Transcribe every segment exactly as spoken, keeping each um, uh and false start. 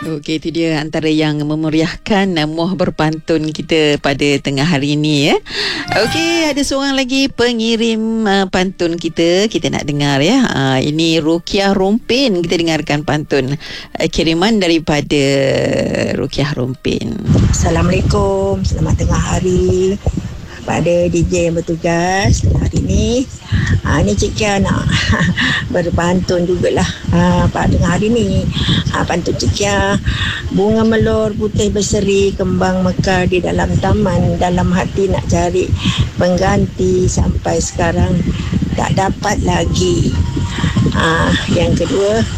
Okey, itu dia antara yang memeriahkan uh, Muah Berpantun kita pada tengah hari ini ya. Okey, ada seorang lagi pengirim uh, pantun kita. Kita nak dengar ya. Uh, ini Rukiah Rompin. Kita dengarkan pantun uh, kiriman daripada Rukiah Rompin. Assalamualaikum. Selamat tengah hari pada D J yang bertugas hari ni. Ha, ni Cik Kia nak berpantun jugalah ha, pada tengah hari ni. Ha, pantun Cik Kia. Bunga melor putih berseri, kembang mekar di dalam taman, dalam hati nak cari pengganti, sampai sekarang tak dapat lagi. Ha, yang kedua,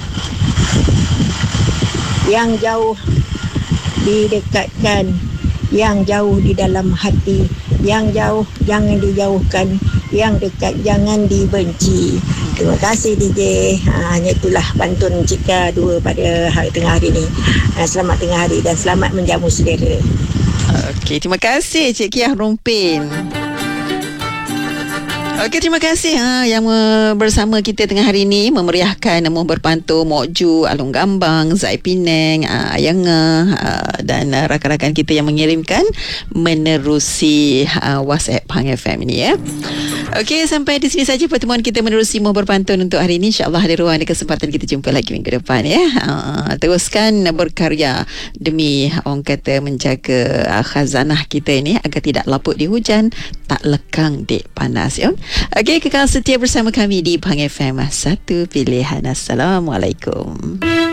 yang jauh didekatkan, yang jauh di dalam hati, yang jauh jangan dijauhkan, yang dekat jangan dibenci. Terima kasih D J. Ha, hanya itulah pantun Cika dua pada hari tengah hari ini. Ha, selamat tengah hari dan selamat menjamu selera. Okey, terima kasih Cik Kiah Rompin. Okey, terima kasih ha, yang uh, bersama kita tengah hari ini memeriahkan Muah Berpantun, Mok Ju, Alung Gambang, Zai Penang, uh, Ayang uh, dan uh, rakan-rakan kita yang mengirimkan menerusi uh, WhatsApp Hang F M ini ya. Okey, sampai di sini saja pertemuan kita menerusi Muah Berpantun untuk hari ini. InsyaAllah ada ruang, ada kesempatan kita jumpa lagi minggu depan ya. Uh, teruskan berkarya demi orang kata menjaga uh, khazanah kita ini agar tidak laput di hujan, tak lekang di panas ya. Okey, kekal setia bersama kami di Hang F M, satu pilihan. Assalamualaikum.